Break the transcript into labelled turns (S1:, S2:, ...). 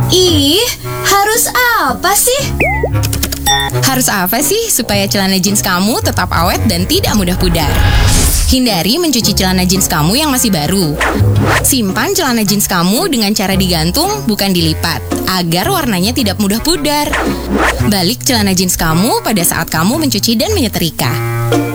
S1: Ih, harus apa sih?
S2: Harus apa sih supaya celana jeans kamu tetap awet dan tidak mudah pudar? Hindari mencuci celana jeans kamu yang masih baru. Simpan celana jeans kamu dengan cara digantung, bukan dilipat, agar warnanya tidak mudah pudar. Balik celana jeans kamu pada saat kamu mencuci dan menyetrika.